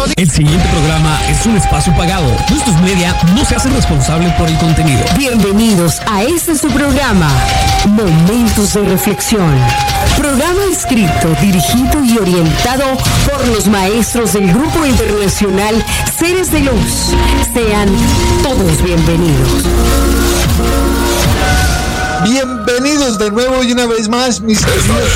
El siguiente programa es un espacio pagado. Justus Media no se hace responsable por el contenido. Bienvenidos a este su programa, Momentos de Reflexión. Programa escrito, dirigido y orientado por los maestros del Grupo Internacional Seres de Luz. Sean todos bienvenidos. Bienvenidos de nuevo y una vez más, mis queridos